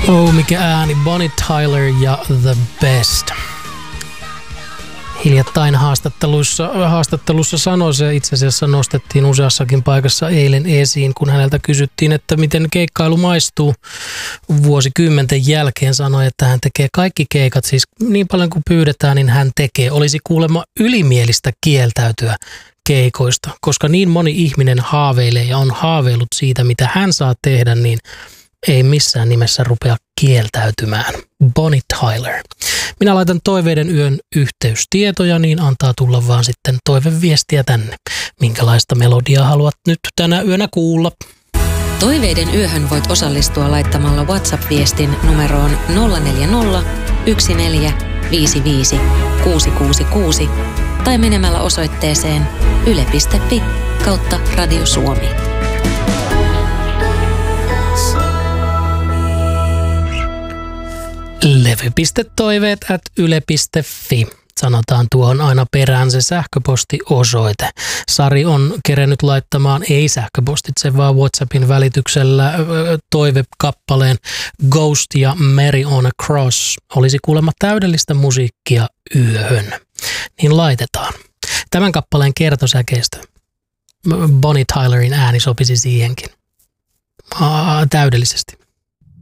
Oh, mikä ääni. Bonnie Tyler ja The Best. Hiljattain haastattelussa sanoi se, itse asiassa nostettiin useassakin paikassa eilen esiin, kun häneltä kysyttiin, että miten keikkailu maistuu vuosikymmenten jälkeen. Sanoi, että hän tekee kaikki keikat, siis niin paljon kuin pyydetään, niin hän tekee. Olisi kuulemma ylimielistä kieltäytyä keikoista, koska niin moni ihminen haaveilee ja on haaveillut siitä, mitä hän saa tehdä, niin ei missään nimessä rupea kieltäytymään. Bonnie Tyler. Minä laitan Toiveiden yön yhteystietoja, niin antaa tulla vaan sitten toiveviestiä tänne. Minkälaista melodiaa haluat nyt tänä yönä kuulla? Toiveiden yöhön voit osallistua laittamalla WhatsApp-viestin numeroon 040 1455 666 tai menemällä osoitteeseen yle.fi/Radio Suomi. levy.toiveet@yle.fi. Sanotaan tuohon aina perään se sähköpostiosoite. Sari on kerennyt laittamaan ei sähköpostitse, vaan WhatsAppin välityksellä toivekappaleen Ghost ja Mary on a Cross. Olisi kuulemma täydellistä musiikkia yöhön. Niin laitetaan. Tämän kappaleen kertosäkeistö. Bonnie Tylerin ääni sopisi siihenkin. Täydellisesti.